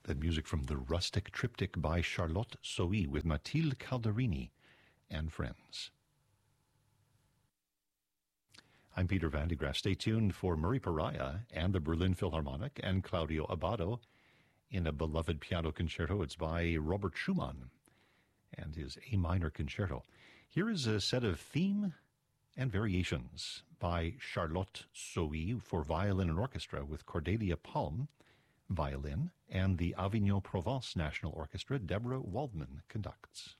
The music from the Rustic Triptych by Charlotte Sohi with Mathilde Calderini and friends. I'm Peter Van de Graaf. Stay tuned for Murray Pariah and the Berlin Philharmonic and Claudio Abbado in a beloved piano concerto. It's by Robert Schumann and his A minor concerto. Here is a set of theme and variations by Charlotte Sohi for violin and orchestra with Cordelia Palm, violin, and the Avignon Provence National Orchestra. Deborah Waldman conducts.